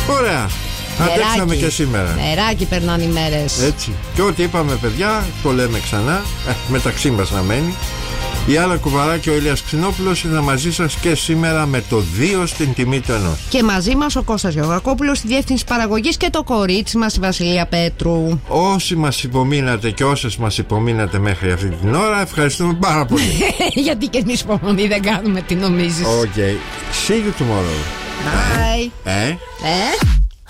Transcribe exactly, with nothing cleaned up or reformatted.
Ωραία. Αντέξαμε και σήμερα. Νεράκι περνάνε οι μέρες. Έτσι. Και ό,τι είπαμε, παιδιά, το λέμε ξανά. Ε, μεταξύ μας να μένει. Η Άννα Κουβαρά και ο Ηλίας Ξινόπουλος είναι μαζί σας και σήμερα με το δύο στην τιμή του ενός. Και μαζί μας ο Κώστας Γεωργακόπουλος στη διεύθυνση παραγωγής και το κορίτσι μας η Βασιλεία Πέτρου. Όσοι μας υπομείνατε και όσες μας υπομείνατε μέχρι αυτή την ώρα, ευχαριστούμε πάρα πολύ. Γιατί και εμείς υπομονή δεν κάνουμε, τι νομίζεις? Okay. See you tomorrow. Bye. Ε? Ε?